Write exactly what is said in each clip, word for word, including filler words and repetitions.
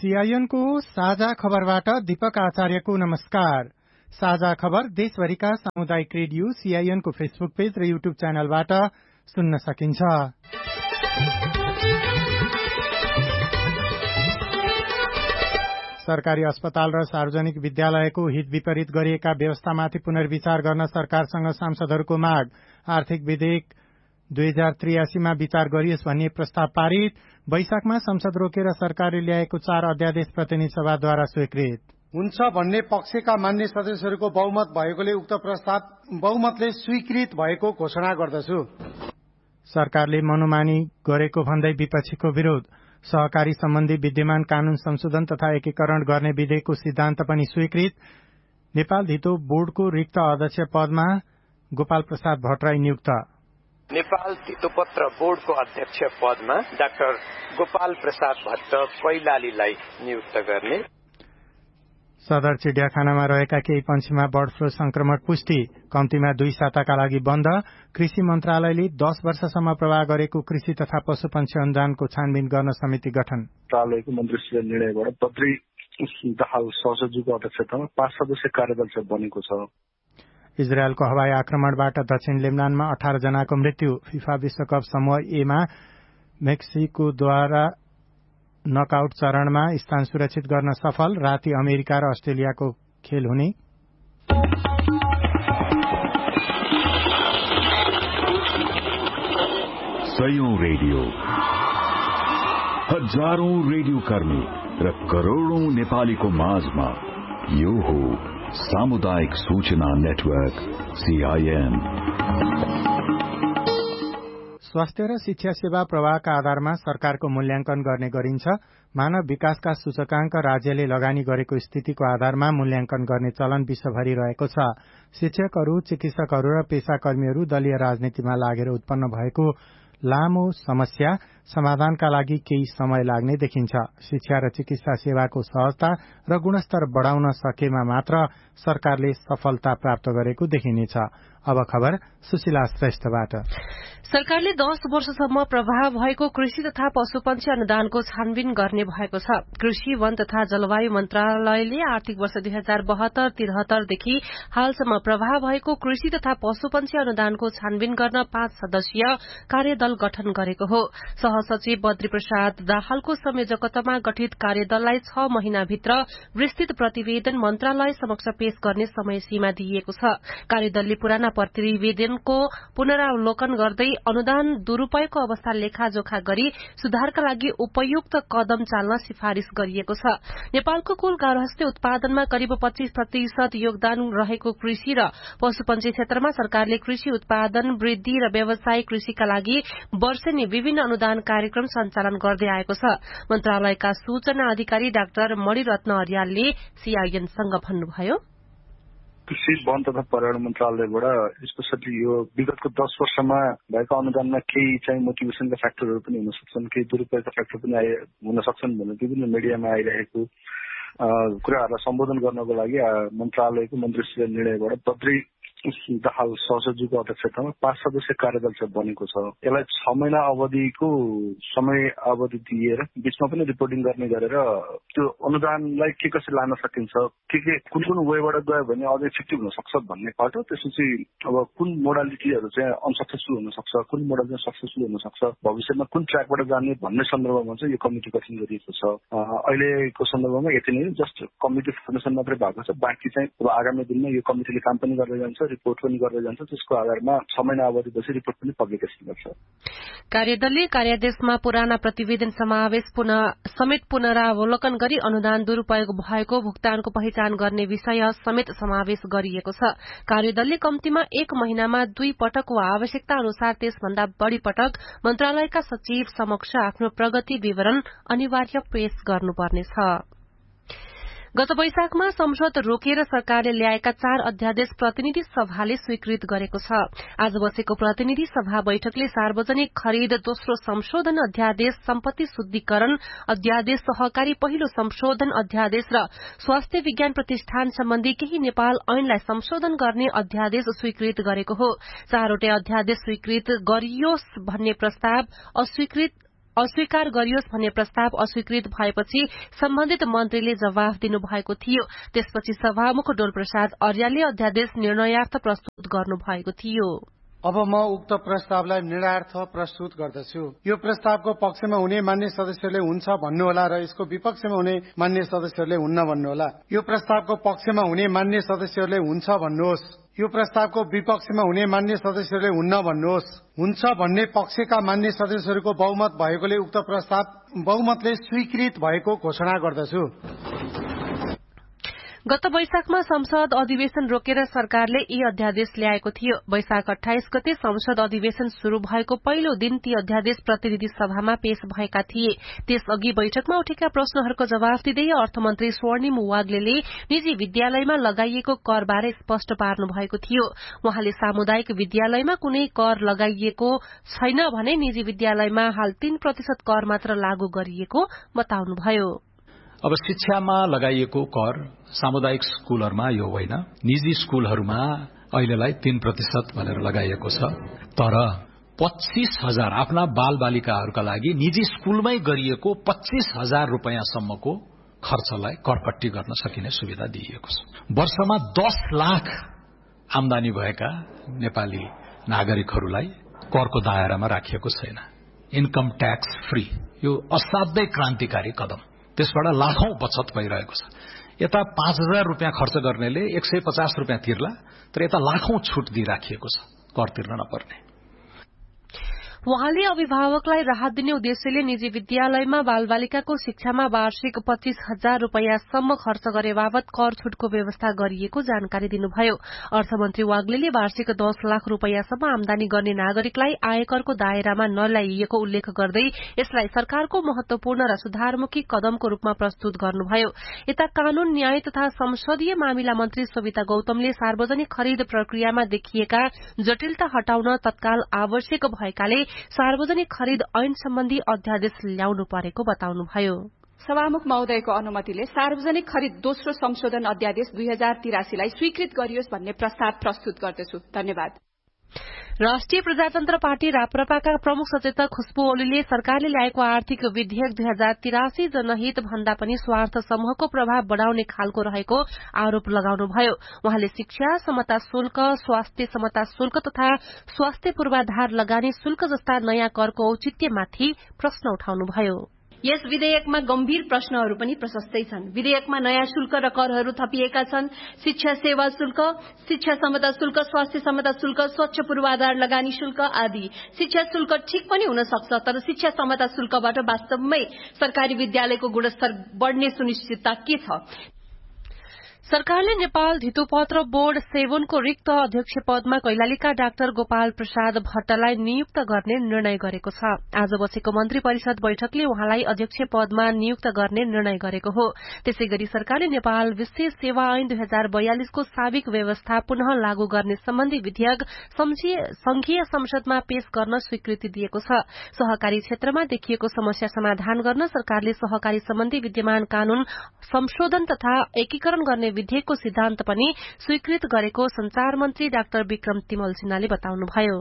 CIN को साझा खबरबाट दीपक आचार्यको नमस्कार। साझा खबर देशभरिका सामुदायिक रेडियो सीआईएन को फेसबुक पेज र युट्युब च्यानलबाट सुन्न सकिन्छ। सरकारी अस्पताल र सार्वजनिक विद्यालयको हित विपरीत गरिएका व्यवस्थामाथि पुनर्विचार गर्न सरकारसँग सांसदहरूको माग। आर्थिक विधेयक दुई हजार त्रियासीमा विचार गरियोस् भन्ने प्रस्ताव पारित। वैशाखमा संसद रोकेर सरकारले ल्याएको चार अध्यादेश प्रतिनिधि सभाद्वारा स्वीकृत हुन्छ भन्ने पक्षका मान्य सदस्यहरूको बहुमत भएकोले उक्त प्रस्ताव बहुमतले स्वीकृत भएको घोषणा गर्दछु। सरकारले मनोमानी गरेको भन्दै विपक्षीको विरोध। सहकारी सम्बन्धी विद्यमान कानून संशोधन तथा एकीकरण गर्ने विधेयकको सिद्धान्त पनि स्वीकृत। नेपाल धितो बोर्डको रिक्त अध्यक्ष पदमा गोपाल प्रसाद भट्टराई नियुक्त। नेपाल धितोपत्र बोर्डको अध्यक्ष पदमा डाक्टर गोपाल प्रसाद भट्ट कैलालीलाई नियुक्त गर्ने। सदर चिडियाखानामा रहेका केही पंक्षीमा बर्ड फ्लू संक्रमण पुष्टि। कम्तीमा दुई साताका लागि बन्द। कृषि मन्त्रालयले दस वर्षसम्म प्रवाह गरेको कृषि तथा पशुपक्षी अनुदानको छानबिन गर्न समिति गठन। मन्त्रालयको मन्त्रीश्री निर्णयबाट बद्री दाहाल सहसचिवको अध्यक्षतामा पाँच सदस्य कार्यदल चाहिँ बनेको छ। इजरायलको हवाई आक्रमणबाट दक्षिण लेबनानमा अठार जनाको मृत्यु। फिफा विश्वकप समूह एमा मेक्सिकोद्वारा नकआउट चरणमा स्थान सुरक्षित गर्न सफल। राति अमेरिका र अस्ट्रेलियाको खेल हुने। सयौं रेडियो, हजारौं रेडियो कर्मी र करोड़ौं नेपालीको माझमा यो हो सामुदायिक सूचना नेटवर्क सीआईएन। स्वास्थ्य र शिक्षा सेवा प्रवाहका आधारमा सरकारको मूल्याङ्कन गर्ने गरिन्छ। मानव विकासका सूचकांक राज्यले लगानी गरेको स्थितिको आधारमा मूल्याङ्कन गर्ने चलन विश्वभरि रहेको छ। शिक्षकहरू, चिकित्सकहरू र पेशाकर्मीहरू दलीय राजनीतिमा लागेर उत्पन्न भएको लामो समस्या समाधानका लागि केही समय लाग्ने देखिन्छ। शिक्षा र चिकित्सा सेवाको सहजता र गुणस्तर बढ़ाउन सकेमा मात्र सरकारले सफलता प्राप्त गरेको देखिनेछ। अब खबर सुशीला श्रेष्ठबाट। सरकारले दस वर्षसम्म प्रभाव भएको कृषि तथा पशुपक्षी अनुदानको छानबिन गर्ने भएको छ। कृषि, वन तथा जलवायु मन्त्रालयले आर्थिक वर्ष दुई हजार बहत्तर त्रिहत्तरदेखि हालसम्म प्रभाव भएको कृषि तथा पशुपक्षी अनुदानको छानबिन गर्न पाँच सदस्यीय कार्यदल गठन गरेको हो। सहसचिव बद्री प्रसाद दाहालको संयोजकत्वमा गठित कार्यदललाई छ महिनाभित्र विस्तृत प्रतिवेदन मन्त्रालय समक्ष पेश गर्ने समय सीमा दिइएको छ। कार्यदलले पुराना प्रतिवेदनको पुनरावलोकन गर्दै अनुदान दुरूपयोगको अवस्था लेखाजोखा गरी सुधारका लागि उपयुक्त कदम चाल्न सिफारिश गरिएको छ। नेपालको कुल गार्हस्थ्य उत्पादनमा करिब पच्चीस प्रतिशत योगदान रहेको कृषि र पशुपन्छी क्षेत्रमा सरकारले कृषि उत्पादन वृद्धि र व्यवसायिक कृषिका लागि वर्षेनी विभिन्न अनुदान कार्यक्रम सञ्चालन गर्दै आएको छ। मन्त्रालयका सूचना अधिकारी डाक्टर मणिरत्न अर्यालले सीआईएनसँग भन्नुभयो, कृषि, वन तथा पर्यावरण मन्त्रालयबाट स्पेसली यो विगतको दस वर्षमा भएका अनुदानमा केही चाहिँ मोटिभेसनका फ्याक्टरहरू पनि हुन सक्छन्, केही दुरुपयोगका फ्याक्टर पनि हुन सक्छन् भनेर विभिन्न मिडियामा आइरहेको कुराहरूलाई सम्बोधन गर्नको लागि मन्त्रालयको मन्त्रीश्री निर्णयबाट बद्री दाहाल सहसचिवको अध्यक्षतामा पाँच सदस्य कार्यदल चाहिँ बनेको छ। यसलाई छ महिना अवधिको समय अवधि दिएर बीचमा पनि रिपोर्टिङ गर्ने गरेर त्यो अनुदानलाई के कसरी लान सकिन्छ, के के कुन कुन वेबाट गयो भने अझै इफेक्टिभ हुन सक्छ भन्ने पार्ट हो। त्यसपछि अब कुन मोडालिटीहरू चाहिँ अनसक्सेसफुल हुन सक्छ, कुन मोडल चाहिँ सक्सेसफुल हुन सक्छ, भविष्यमा कुन ट्र्याकबाट जाने भन्ने सन्दर्भमा चाहिँ यो कमिटी गठन गरिएको छ। अहिलेको सन्दर्भमा यति नै जस्ट कमिटी फर्मेसन मात्रै भएको छ। बाँकी चाहिँ अब आगामी दिनमा यो कमिटीले काम पनि गर्दै जान्छ, रिपोर्ट पनि गर्दै जान्छ। त्यसको आधारमा छ महिना अवधिपछि रिपोर्ट पनि पब्लिकेसन गर्छ। कार्यदलले कार्यादेशमा पुराना प्रतिवेदन समावेश पुनः समेत पुनरावलोकन गरी अनुदान दुरूपयोग भएको भुक्तानको पहिचान गर्ने विषय समेत समावेश गरिएको छ। कार्यदलले कम्तीमा एक महिनामा दुई पटक वा आवश्यकता अनुसार त्यसभन्दा बढ़ी पटक मन्त्रालयका सचिव समक्ष आफ्नो प्रगति विवरण अनिवार्य पेश गर्नुपर्नेछ। गत वैशाखमा संसद रोकेर सरकारले ल्याएका चार अध्यादेश प्रतिनिधि सभाले स्वीकृत गरेको छ। आज बसेको प्रतिनिधि सभा बैठकले सार्वजनिक खरिद दोस्रो संशोधन अध्यादेश, सम्पत्ति शुद्धिकरण अध्यादेश, सहकारी पहिलो संशोधन अध्यादेश र स्वास्थ्य विज्ञान प्रतिष्ठान सम्बन्धी केही नेपाल ऐनलाई संशोधन गर्ने अध्यादेश स्वीकृत गरेको हो। चारवटै अध्यादेश स्वीकृत गरियोस् भन्ने प्रस्ताव अस्वीकृत अस्वीकार गरियोस् भन्ने प्रस्ताव अस्वीकृत भएपछि सम्बन्धित मन्त्रीले जवाफ दिनुभएको थियो। त्यसपछि सभामुख डोलप्रसाद अर्यालले अध्यादेश निर्णयार्थ प्रस्तुत गर्नुभएको थियो। अब म उक्त प्रस्तावलाई निर्णयार्थ प्रस्तुत गर्दछु। यो प्रस्तावको पक्षमा हुने मान्य सदस्यहरूले हुन्छ भन्नुहोला र यसको विपक्षमा हुने मान्य सदस्यहरूले हुन्न भन्नुहोला। यो प्रस्तावको पक्षमा हुने मान्य सदस्यहरूले हुन्छ भन्नुहोस्। यो प्रस्तावको विपक्षमा हुने मान्य सदस्यहरूले हुन्न भन्नुहोस्। हुन्छ भन्ने पक्षका मान्य सदस्यहरूको बहुमत भएकोले उक्त प्रस्ताव बहुमतले स्वीकृत भएको घोषणा गर्दछु। गत वैशाखमा संसद अधिवेशन रोकेर सरकारले यी अध्यादेश ल्याएको थियो। वैशाख अठाइस गते संसद अधिवेशन शुरू भएको पहिलो दिन ती अध्यादेश प्रतिनिधि सभामा पेश भएका थिए। त्यसअघि बैठकमा उठेका प्रश्नहरूको जवाफ दिँदै अर्थमन्त्री स्वर्णिम वाग्लेले निजी विद्यालयमा लगाइएको करबारे स्पष्ट पार्नु भएको थियो। उहाँले सामुदायिक विद्यालयमा कुनै कर लगाइएको छैन भने निजी विद्यालयमा हाल तीन प्रतिशत कर मात्र लागू गरिएको बताउनुभयो। अब शिक्षामा लगाइएको कर सामुदायिक स्कूलहरूमा यो होइन, निजी स्कूलहरूमा अहिलेलाई तीन प्रतिशत भनेर लगाइएको छ। तर पच्चीस हजार आफ्ना बाल बालिकाहरूका लागि निजी स्कूलमै गरिएको पच्चीस हजार रूपियाँसम्मको खर्चलाई करपट्टि गर्न सकिने सुविधा दिइएको छ। वर्षमा दस लाख आमदानी भएका नेपाली नागरिकहरूलाई करको दायरामा राखिएको छैन। इन्कम ट्याक्स फ्री, यो असाध्यै क्रान्तिकारी कदम। त्यसबाट लाखौं बचत भइरहेको छ। यता पाँच हजार रूपियाँ खर्च गर्नेले एक सय पचास रूपियाँ तिर्ला, तर यता लाखौं छुट दिइराखिएको छ कर तिर्न नपर्ने। उहाँले अभिभावकलाई राहत दिने उद्देश्यले निजी विद्यालयमा बालबालिकाको शिक्षामा वार्षिक पच्चीस हजार रूपियाँसम्म खर्च गरे बाबत कर छुटको व्यवस्था गरिएको जानकारी दिनुभयो। अर्थमन्त्री वाग्लेले वार्षिक दस लाख रूपियाँसम्म आमदानी गर्ने नागरिकलाई आयकरको दायरामा नल्याइएको उल्लेख गर्दै यसलाई सरकारको महत्वपूर्ण र सुधारमुखी कदमको रूपमा प्रस्तुत गर्नुभयो। यता कानून न्याय तथा संसदीय मामिला मन्त्री सविता गौतमले सार्वजनिक खरिद प्रक्रियामा देखिएका जटिलता हटाउन तत्काल आवश्यक भएकाले सार्वजनिक खरिद ऐन सम्बन्धी अध्यादेश ल्याउनु परेको बताउनुभयो। सभामुख महोदयको अनुमतिले सार्वजनिक खरिद दोस्रो संशोधन अध्यादेश दुई हजार तिरासीलाई स्वीकृत गरियोस् भन्ने प्रस्ताव प्रस्तुत गर्दछु। धन्यवाद। राष्ट्रिय प्रजातन्त्र पार्टी राप्रपाका प्रमुख सचेतक खुशबु ओलीले सरकारले ल्याएको आर्थिक विधेयक दुई हजार तिरासी जनहित भन्दा पनि स्वार्थ समूहको प्रभाव बढ़ाउने खालको रहेको आरोप लगाउनुभयो। उहाँले शिक्षा समता शुल्क, स्वास्थ्य समता शुल्क तथा स्वास्थ्य पूर्वाधार लगानी शुल्क जस्ता नयाँ करको औचित्यमाथि प्रश्न उठाउनुभयो। यस विधेयकमा गम्भीर प्रश्नहरू पनि प्रशस्तै छन्। विधेयकमा नयाँ शुल्क र करहरू थपिएका छन्। शिक्षा सेवा शुल्क, शिक्षा समता शुल्क, स्वास्थ्य समता शुल्क, स्वच्छ पूर्वाधार लगानी शुल्क आदि। शिक्षा शुल्क ठिक पनि हुन सक्छ, तर शिक्षा समता शुल्कबाट वास्तवमै सरकारी विद्यालयको गुणस्तर बढ्ने सुनिश्चितता के छ? सरकारले नेपाल धितोपत्र बोर्ड सेवनको रिक्त अध्यक्ष पदमा कैलालीका डाक्टर गोपाल प्रसाद भट्टलाई नियुक्त गर्ने निर्णय गरेको छ। आज बसेको मन्त्री परिषद बैठकले उहाँलाई अध्यक्ष पदमा नियुक्त गर्ने निर्णय गरेको हो। त्यसैगरी सरकारले नेपाल विशेष सेवा ऐन दुई हजार बयालिसको साविक व्यवस्था पुनः लागू गर्ने सम्बन्धी विधेयक संघीय संसदमा पेश गर्न स्वीकृति दिएको छ। सहकारी क्षेत्रमा देखिएको समस्या समाधान गर्न सरकारले सहकारी सम्बन्धी विद्यमान कानून संशोधन तथा एकीकरण गर्ने विधेयकको सिद्धान्त पनि स्वीकृत गरेको संचार मन्त्री डाक्टर विक्रम तिमल सिन्हाले बताउनुभयो।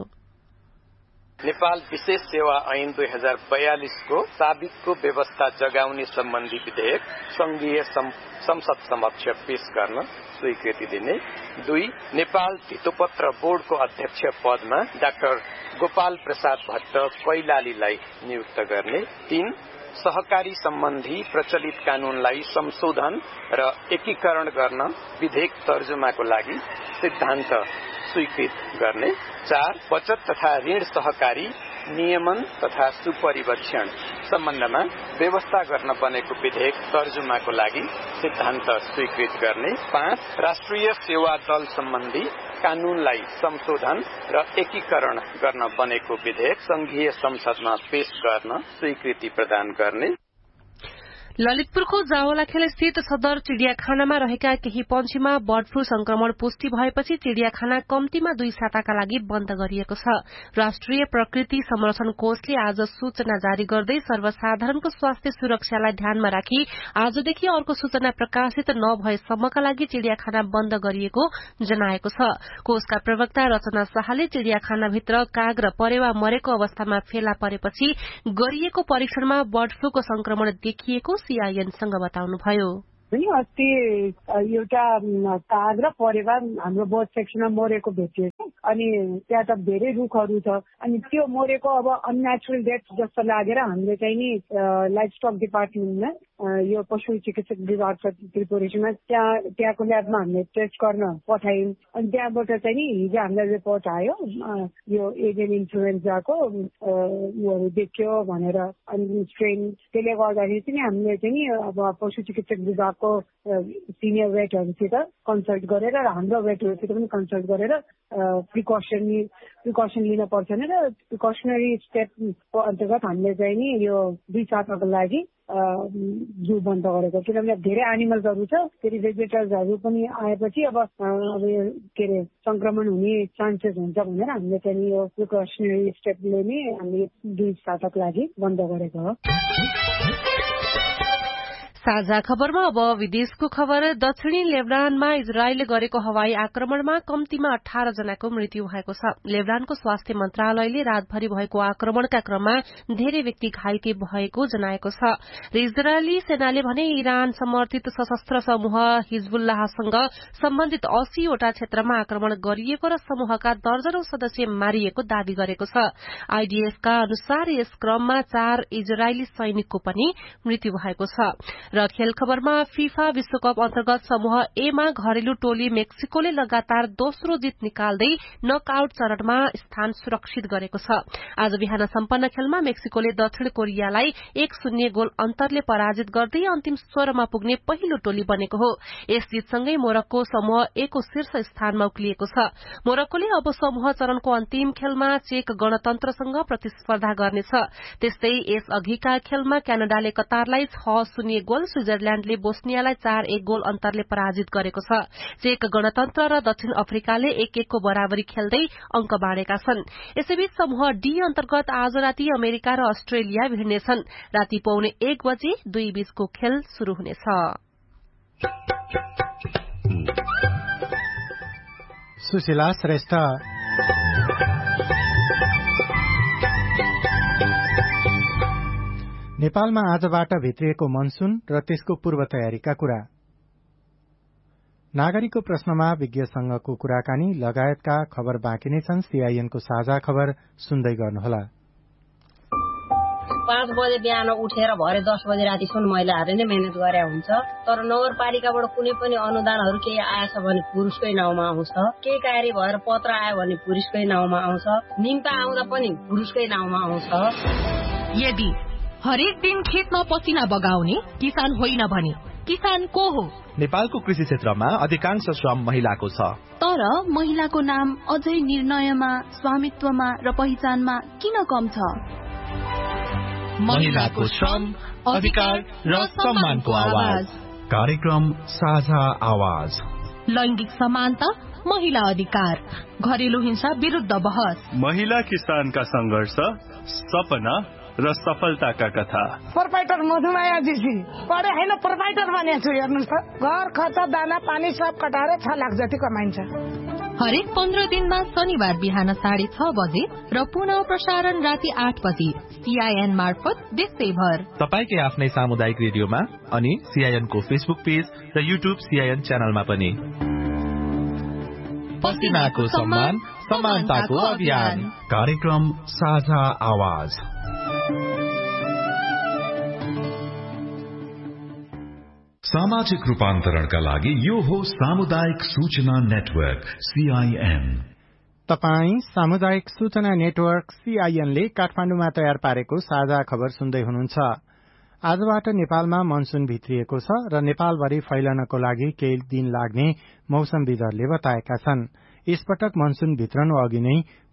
नेपाल विशेष सेवा ऐन दुई हजार बयालिसको साबिकको व्यवस्था जगाउने सम्बन्धी विधेयक संघीय संसद समक्ष पेश गर्न स्वीकृति दिने। दुई, नेपाल धितोपत्र बोर्डको अध्यक्ष पदमा डाक्टर गोपाल प्रसाद भट्ट कैलालीलाई नियुक्त गर्ने। तीन, सहकारी सम्बन्धी प्रचलित कानूनलाई संशोधन र एकीकरण गर्न विधेयक तर्जुमाको लागि सिद्धान्त स्वीकृत गर्ने। चार, बचत तथा ऋण सहकारी नियमन तथा सुपरिवेक्षण सम्बन्धमा व्यवस्था गर्न बनेको विधेयक तर्जुमाको लागि सिद्धान्त स्वीकृत गर्ने। पाँच, राष्ट्रिय सेवा दल सम्बन्धी कानूनलाई संशोधन र एकीकरण गर्न बनेको विधेयक संघीय संसदमा पेश गर्न स्वीकृति प्रदान गर्ने। ललितपुरको जावलाखेल स्थित सदर चिड़ियाखानामा रहेका केही पंक्षीमा बर्ड फ्लू संक्रमण पुष्टि भएपछि चिड़ियाखाना कम्तीमा दुई साताका लागि बन्द गरिएको छ। राष्ट्रिय प्रकृति संरक्षण कोषले आज सूचना जारी गर्दै सर्वसाधारणको स्वास्थ्य सुरक्षालाई ध्यानमा राखी आजदेखि अर्को सूचना प्रकाशित नभएसम्मका लागि चिड़ियाखाना बन्द गरिएको जनाएको छ। कोषका प्रवक्ता रचना शाहले चिड़ियाखानाभित्र काग र परेवा मरेको अवस्थामा फेला परेपछि गरिएको परीक्षणमा बर्ड फ्लूको संक्रमण देखिएको सीआईएनसँग बताउनुभयो। अस्ति एउटा काग र परेवा हाम्रो बर्ड सेक्सनमा मरेको भेटिएको अनि त्यहाँ त धेरै रुखहरू छ अनि त्यो मरेको अब अननेचुरल डेथ जस्तो लागेर हामीले चाहिँ नि लाइफ स्टक डिपार्टमेन्टमा यो पशु चिकित्सक विभाग छ त्रिपुरेश्वरमा त्यहाँ त्यहाँको ल्याबमा हामीले टेस्ट गर्न पठायौँ अनि त्यहाँबाट चाहिँ नि हिजो हामीलाई रिपोर्ट आयो यो एभियन इन्फ्लुएन्जाको उयोहरू देखियो भनेर अनि स्ट्रेन त्यसले गर्दाखेरि चाहिँ हामीले चाहिँ नि अब पशु चिकित्सक विभागको सिनियर वेटहरूसित कन्सल्ट गरेर र हाम्रो वेटहरूसित पनि कन्सल्ट गरेर प्रिकसन प्रिकसन लिन पर्छ र प्रिकसनरी स्टेपको अन्तर्गत हामीले चाहिँ नि यो दुई साताको लागि जू बन्द गरेको किनभने धेरै एनिमल्सहरू छ फेरि भेजिटर्सहरू पनि आएपछि अब अब के अरे संक्रमण हुने चान्सेस हुन्छ भनेर हामीले चाहिँ यो प्रिकसनरी स्टेपले नै हामीले दुई साताको लागि बन्द गरेको हो। साझा खबरमा अब विदेशको खबर। दक्षिणी लेबनानमा इजरायलले गरेको हवाई आक्रमणमा कम्तीमा अठार जनाको मृत्यु भएको छ। लेबनानको स्वास्थ्य मन्त्रालयले रातभरि भएको आक्रमणका क्रममा धेरै व्यक्ति घाइते भएको जनाएको छ र इजरायली सेनाले भने इरान समर्थित सशस्त्र समूह हिजबुल्लाहसँग सम्बन्धित अस्सीवटा क्षेत्रमा आक्रमण गरिएको र समूहका दर्जनौं सदस्य मारिएको दावी गरेको छ। आईडीएफका अनुसार यस क्रममा चार इजरायली सैनिकको पनि मृत्यु भएको छ। र खेल खबरमा फीफा विश्वकप अन्तर्गत समूह ए मा घरेलु टोली मेक्सिकोले लगातार दोस्रो जित निकाल्दै नकआउट चरणमा स्थान सुरक्षित गरेको छ। आज बिहान सम्पन्न खेलमा मेक्सिकोले दक्षिण कोरियालाई एक शून्य गोल अन्तरले पराजित गर्दै अन्तिम सोह्रमा पुग्ने पहिलो टोली बनेको हो। यस जितसँगै मोरक्को समूह ए को शीर्ष स्थानमा उक्लिएको छ। मोरक्कोले अब समूह चरणको अन्तिम खेलमा चेक गणतन्त्रसँग प्रतिस्पर्धा गर्नेछ। त्यस्तै यस अघिका खेलमा क्यानाडाले कतारलाई छ शून्य गोल स्विजरल्याण्डले बोस्नियालाई चार एक गोल अन्तरले पराजित गरेको छ। चेक गणतन्त्र र दक्षिण अफ्रिकाले एक एकको बराबरी खेल्दै अंक बाँडेका छन्। यसैबीच समूह डी अन्तर्गत आज राति अमेरिका र अस्ट्रेलिया भिड्नेछन्। राति पौने एक बजे दुई बीचको खेल शुरू हुनेछ। सुशीला श्रेष्ठ। नेपालमा आजबाट भित्रिएको मनसून र त्यसको पूर्व तयारीका कुरा। नागरिकको प्रश्नमा विज्ञसँगको कुराकानी लगायतका खबर बाँकी नै छन्। सीआईएनको साझा खबर सुन्दै गर्नुहोला। पाँच बजे बिहान उठेर भरे दस बजे रातिसम्म महिलाहरूले नै मेहनत गरे हुन्छ तर नगरपालिकाबाट कुनै पनि अनुदानहरू केही आएछ भने पुरुषकै नाउँमा आउँछ। केही कार्य भएर पत्र आयो भने पुरुषकै नाउँमा आउँछ। निम्ता आउँदा पनि पुरुषकै नाउँमा आउँछ। यदि हरेक दिन खेतमा पसिना बगाउने किसान होइन भने किसान को हो? नेपालको कृषि क्षेत्रमा अधिकांश श्रम महिलाको छ। तर महिलाको नाम अझै निर्णयमा, स्वामित्वमा र पहिचानमा किन कम छ? महिलाको श्रम, अधिकार र सम्मानको आवाज। कार्यक्रम साझा आवाज। लैंगिक समानता, महिला अधिकार, घरेलु हिंसा विरुद्ध बहस, महिला किसानका संघर्ष, सपना र सफलताका कथा। प्रोपाइटर मधुमाया जीसी पढे होइन प्रोपाइटर बनेको छु। हेर्नुहोस् त घर खर्च दाना पानी सब कटाएर छ लाख जति कमाइन्छ। हरेक पन्ध्र दिनमा शनिबार बिहान साढे छ बजे र पुनः प्रसारण राति आठ बजे सीआईएन मार्फत देशैभर तपाईकै आफ्नै सामुदायिक रेडियोमा अनि सीआईएनको फेसबुक पेज र युट्युब सीआईएन च्यानलमा पनि। पसिनाको सम्मान, समानताको अभियान। कार्यक्रम साझा आवाज। सामाजिक रूपान्तरणका लागि यो हो सामुदायिक सूचना नेटवर्क सीआईएन। तपाई सामुदायिक सूचना नेटवर्क सीआईएनले काठमाडौँमा तयार पारेको साझा खबर सुन्दै हुनुहुन्छ। आजबाट नेपालमा मनसून भित्रिएको छ र नेपालभरि फैलनको लागि केही दिन लाग्ने मौसमविदहरूले बताएका छन्। यसपटक मनसून भित्रनु अघि नै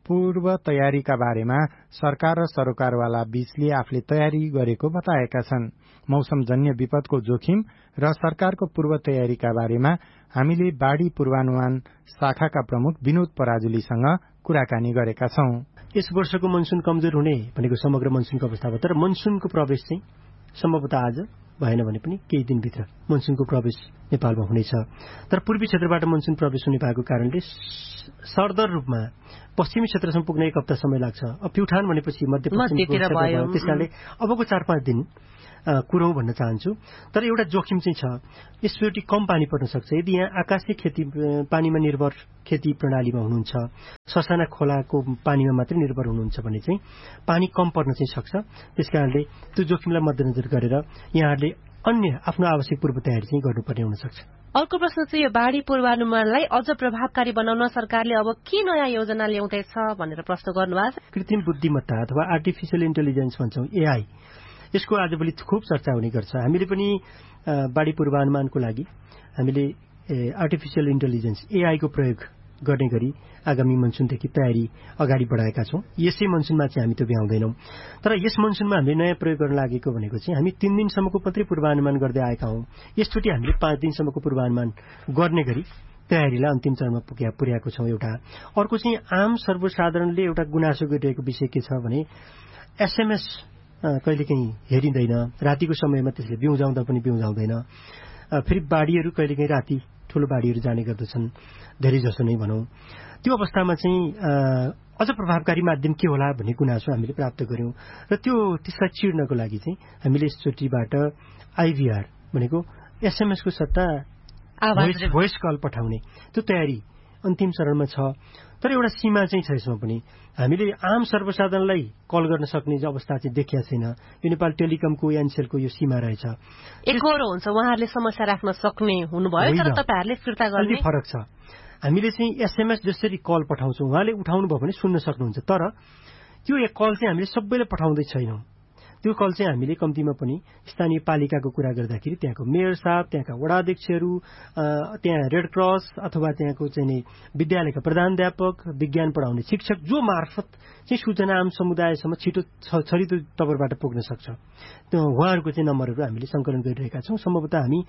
पूर्व तयारीका बारेमा सरकार र सरोकारवाला बीचले आफूले तयारी गरेको बताएका छन्। मौसमजन्य विपदको जोखिम र सरकारको पूर्व तयारीका बारेमा हामीले बाढ़ी पूर्वानुमान शाखाका प्रमुख विनोद पराजुलीसँग कुराकानी गरेका छौं। यस वर्षको मनसुन कमजोर हुने भनेको समग्र मनसुनको अवस्था हो, तर मनसुनको प्रवेश चाहिँ सम्भवतः आज भएन भने पनि केही दिनभित्र मनसुनको प्रवेश नेपालमा हुनेछ। तर पूर्वी क्षेत्रबाट मनसुन प्रवेश हुने भएको कारणले सरदर रूपमा पश्चिमी क्षेत्रसम्म पुग्न एक हप्ता समय लाग्छ। अब प्युठान भनेपछि मध्यपश्चिमतिर भयो, त्यस कारणले अबको चार पाँच दिन कुरौं भन्न चाहन्छु। तर एउटा जोखिम चाहिँ छ, यसचोटि कम पानी पर्न सक्छ। यदि यहाँ आकाशीय खेती पानीमा निर्भर खेती प्रणालीमा हुनुहुन्छ, ससाना खोलाको पानीमा मात्रै निर्भर हुनुहुन्छ भने चाहिँ पानी कम पर्न चाहिँ सक्छ। त्यसकारणले त्यो जोखिमलाई मध्यनजर गरेर यहाँहरूले अन्य आफ्नो आवश्यक पूर्व तयारी चाहिँ गर्नुपर्ने हुन सक्छ। अर्को प्रश्न चाहिँ यो बाढ़ी पूर्वानुमानलाई अझ प्रभावकारी बनाउन सरकारले अब के नयाँ योजना ल्याउँदैछ भनेर प्रश्न गर्नुभएको छ। कृत्रिम बुद्धिमत्ता अथवा आर्टिफिसियल इन्टेलिजेन्स भन्छौं, एआई, यसको आजभोलि खुब चर्चा हुने गर्छ। हामीले पनि बाढ़ी पूर्वानुमानको लागि हामीले आर्टिफिसियल इन्टेलिजेन्स एआई को प्रयोग गर्ने गरी आगामी मनसुनदेखि तयारी अगाडि बढाएका छौं। यसै मनसुनमा चाहिँ हामी त्यो भ्याउँदैनौं। तर यस मनसुनमा हामीले नयाँ प्रयोग गर्न लागेको भनेको चाहिँ हामी तीन दिनसम्मको मात्रै पूर्वानुमान गर्दै आएका हौं। यसचोटि हामीले पाँच दिनसम्मको पूर्वानुमान गर्ने गरी तयारीलाई अन्तिम चरणमा पुग्या पुर्याएको छौं। एउटा अर्को चाहिँ आम सर्वसाधारणले एउटा गुनासो गरिरहेको विषय के छ भने एसएमएस कहिलेकाहीँ हेरिँदैन, रातिको समयमा त्यसले बिउजाउँदा पनि बिउजाउँदैन। फेरि बाढ़ीहरू कहिलेकाहीँ राति ठूलो बाढ़ीहरू जाने गर्दछन्, धेरै जसो नै भनौं। त्यो अवस्थामा चाहिँ अझ प्रभावकारी माध्यम के होला भन्ने गुनासो हामीले प्राप्त गर्यौं र त्यो त्यसलाई चिर्नको लागि चाहिँ हामीले यसचोटिबाट आइभीआर भनेको एसएमएस को सट्टा भोइस कल पठाउने त्यो तयारी अन्तिम चरणमा छ। तर एउटा सीमा चाहिँ छ यसमा पनि। हामीले आम सर्वसाधारणलाई कल गर्न सक्ने अवस्था चाहिँ देखिया छैन। यो नेपाल टेलिकमको एनसेलको यो सीमा रहेछ। एकहोरो हुन्छ, उहाँहरूले समस्या राख्न सक्ने हुनुभयो, तर तपाईहरुले फिर्ता गर्ने फरक छ। हामीले चाहिँ एसएमएस जसरी कल पठाउँछौं, उहाँले उठाउनु भयो भने सुन्न सक्नुहुन्छ। तर त्यो एक कल चाहिँ हामीले सबैले पठाउँदै छैनौं। त्यो कल चाहिँ हामीले कम्तीमा पनि स्थानीय पालिकाको कुरा गर्दाखेरि त्यहाँको मेयर साहब, त्यहाँका वडाध्यक्षहरू, त्यहाँ रेड क्रस अथवा त्यहाँको चाहिँ विद्यालयका प्रधानाध्यापक, विज्ञान पढाउने शिक्षक जो मार्फत चाहिँ सूचना आम समुदायसम्म छिटो छरितो तवरबाट पुग्न सक्छ, त्यो उहाँहरूको चाहिँ नम्बरहरू हामीले संकलन गरिरहेका छौं। सम्भवतः हामी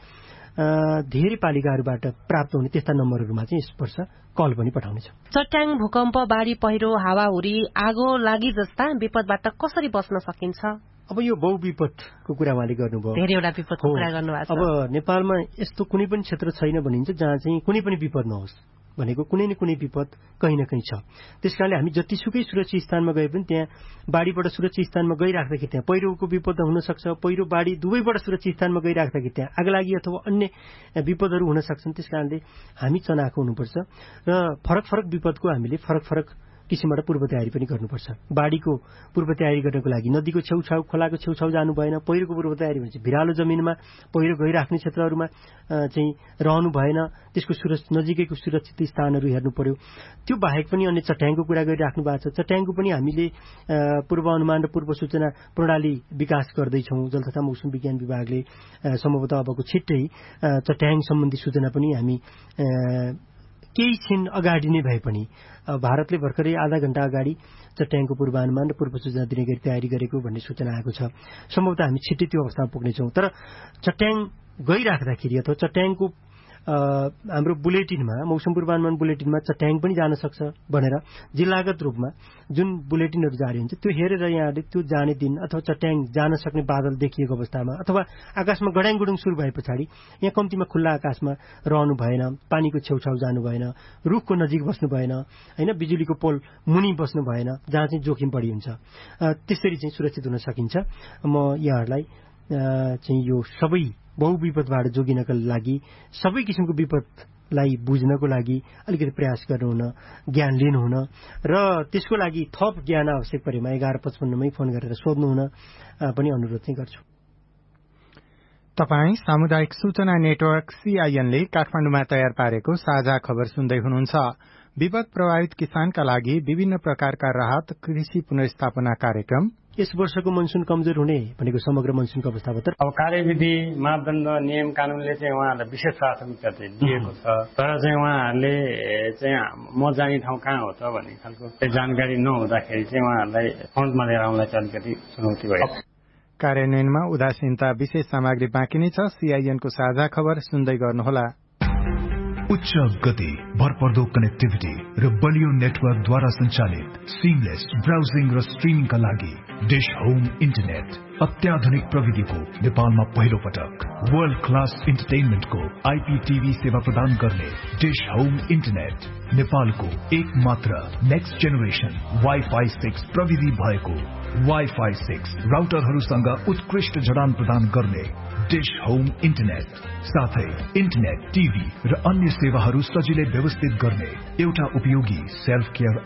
धेरै पालिकाहरूबाट प्राप्त हुने त्यस्ता नम्बरहरूमा चाहिँ यस वर्ष कल पनि पठाउनेछौं। चट्याङ, भूकम्प, बाढ़ी पहिरो, हावाहुरी, आगो लागि जस्ता विपदबाट कसरी बच्न सकिन्छ? अब यो बहुविपदको कुरा उहाँले गर्नुभयो, धेरैवटा विपदको कुरा गर्नुभएको छ। अब नेपालमा यस्तो कुनै पनि क्षेत्र छैन भनिन्छ जहाँ चाहिँ कुनै पनि विपद नहोस् भनेको कुनै न कुनै विपद कहीँ न कहीँ छ। त्यसकारणले हामी जतिसुकै सुरक्षित स्थानमा गए पनि त्यहाँ बाढ़ीबाट सुरक्षित स्थानमा गइराख्दाखेरि त्यहाँ पहिरोको विपद हुन सक्छ, पहिरो बाढ़ी दुवैबाट सुरक्षित स्थानमा गइराख्दाखेरि त्यहाँ आगलागी अथवा अन्य विपदहरू हुन सक्छन्। त्यसकारणले हामी चनाखो हुनुपर्छ र फरक फरक विपदको हामीले फरक फरक किसिमबाट पूर्व तयारी पनि गर्नुपर्छ। बाढ़ीको पूर्व तयारी गर्नको लागि नदीको छेउछाउ, खोलाको छेउछाउ जानु भएन। पहिरोको पूर्व तयारी भने चाहिँ भिरालो जमिनमा पहिरो गइराख्ने क्षेत्रहरूमा चाहिँ रहनु भएन, त्यसको सुरक्षित नजिकैको सुरक्षित स्थानहरू हेर्नु पर्यो। त्यो बाहेक पनि अन्य चट्याङको कुरा गरिराख्नु भएको छ। चट्याङको पनि हामीले पूर्व अनुमान र पूर्व सूचना प्रणाली विकास गर्दैछौं। जल तथा मौसम विज्ञान विभागले सम्भवतः अबको छिट्टै चट्याङ सम्बन्धी सूचना पनि हामी केही छिन अगाडि नै भए पनि भारतले भर्खरै आधा घण्टा अगाडि चट्याङको पूर्वानुमान र पूर्व सूचना दिने गरी तयारी गरेको भन्ने सूचना आएको छ। सम्भवतः हामी छिट्टै त्यो अवस्थामा पुग्नेछौं। तर चट्याङ गइराख्दाखेरि अथवा चट्याङको हाम्रो बुलेटिनमा, मौसम पूर्वानुमान बुलेटिनमा चट्याङ पनि जान सक्छ भनेर जिल्लागत रूपमा जुन बुलेटिनहरू जारी हुन्छ त्यो हेरेर यहाँले त्यो जाने दिन अथवा चट्याङ जान सक्ने बादल देखिएको अवस्थामा अथवा आकाशमा गड्याङ गुडुङ सुरु भए पछाडि यहाँ कम्तीमा खुल्ला आकाशमा रहनु भएन, पानीको छेउछाउ जानु भएन, रुखको नजिक बस्नु भएन, हैन, बिजुलीको पोल मुनि बस्नु भएन जहाँ चाहिँ जोखिम बढी हुन्छ। त्यसरी चाहिँ सुरक्षित हुन सकिन्छ। म यहाँहरूलाई चाहिँ यो सबै बहुविपदबाट जोगिनका लागि, सबै किसिमको विपदलाई बुझ्नको लागि अलिकति प्रयास गर्नुहुन, ज्ञान लिनुहुन र त्यसको लागि थप ज्ञान आवश्यक परेमा एघार पचपन्नमै फोन गरेर सोध्नुहुन पनि अनुरोध चाहिँ गर्छु। तपाई सामुदायिक सूचना नेटवर्क सीआईएनले काठमाडौँमा तयार पारेको साझा खबर सुन्दै हुनुहुन्छ। विपद प्रभावित किसानका लागि विभिन्न प्रकारका राहत कृषि पुनर्स्थापना कार्यक्रम यस वर्षको मनसुन कमजोर हुने भनेको समग्र मनसुनको अवस्थाबाट अब कार्यविधि मापदण्ड नियम कानूनले चाहिँ उहाँहरूलाई विशेष प्राथमिकता चाहिँ दिएको छ, तर चाहिँ उहाँहरूले चाहिँ म जाने ठाउँ कहाँ हो त भन्ने खालको जानकारी नहुँदाखेरि चाहिँ उहाँहरूलाई फन्डमा लिएर आउनलाई चाहिँ अलिकति चुनौती भयो। कार्यान्वयनमा उदासीनता विशेष सामग्री बाँकी नै छ। सीआईएनको साझा खबर सुन्दै गर्नुहोला। उच्च गति, भरपर्दो कनेक्टिभिटी र बलियो नेटवर्कद्वारा सञ्चालित सिमलेस ब्राउजिङ र स्ट्रिमिङका लागि डिश होम इन्टरनेट अत्याधुनिक प्रविधिको नेपालमा पहिलो पटक वर्ल्ड क्लास इन्टरटेनमेन्टको आइपीटीभी सेवा प्रदान गर्ने डिश होम इन्टरनेट नेपालको एक मात्र नेक्स्ट जेनेरेसन वाइफाई सिक्स प्रविधि भएको वाइफाई सिक्स राउटरहरूसँग उत्कृष्ट जडान प्रदान गर्ने डिश होम इन्टरनेट साथै इन्टरनेट, टिभी र अन्य सेवाहरू सजिलै व्यवस्थित गर्ने एउटा उपयोगी सेल्फ केयर